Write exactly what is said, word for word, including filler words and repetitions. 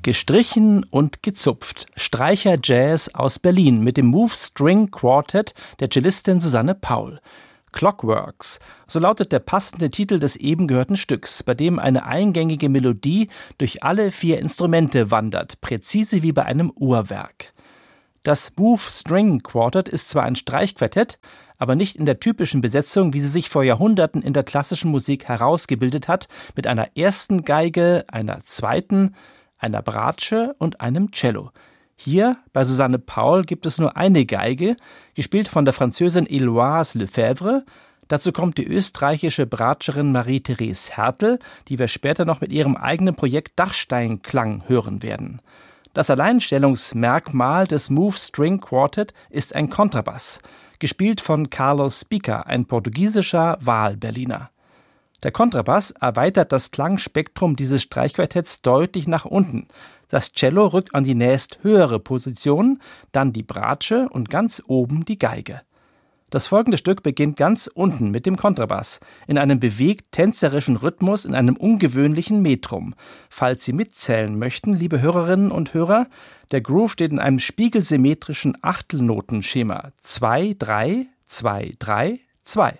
Gestrichen und gezupft. Streicher-Jazz aus Berlin mit dem Move String Quartet der Cellistin Susanne Paul. Clockworks, so lautet der passende Titel des eben gehörten Stücks, bei dem eine eingängige Melodie durch alle vier Instrumente wandert, präzise wie bei einem Uhrwerk. Das Move String Quartet ist zwar ein Streichquartett, aber nicht in der typischen Besetzung, wie sie sich vor Jahrhunderten in der klassischen Musik herausgebildet hat, mit einer ersten Geige, einer zweiten, einer Bratsche und einem Cello. Hier bei Susanne Paul gibt es nur eine Geige, gespielt von der Französin Héloïse Lefebvre. Dazu kommt die österreichische Bratscherin Marie-Therese Hertel, die wir später noch mit ihrem eigenen Projekt Dachsteinklang hören werden. Das Alleinstellungsmerkmal des Move String Quartet ist ein Kontrabass, gespielt von Carlos Spica, ein portugiesischer Wahlberliner. Der Kontrabass erweitert das Klangspektrum dieses Streichquartetts deutlich nach unten. Das Cello rückt an die nächsthöhere Position, dann die Bratsche und ganz oben die Geige. Das folgende Stück beginnt ganz unten mit dem Kontrabass, in einem bewegt tänzerischen Rhythmus in einem ungewöhnlichen Metrum. Falls Sie mitzählen möchten, liebe Hörerinnen und Hörer, der Groove steht in einem spiegelsymmetrischen Achtelnotenschema. zwei, drei, zwei, drei, zwei.